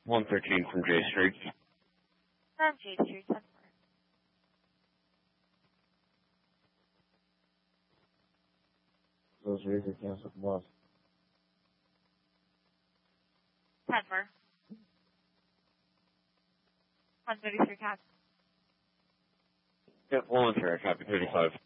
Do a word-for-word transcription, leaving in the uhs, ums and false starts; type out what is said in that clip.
one thirteen from J Street. From J Street, ten four. Those razor cancel from us. ten four. one thirty-three, Cap. Yep, one one three, copy thirty-five.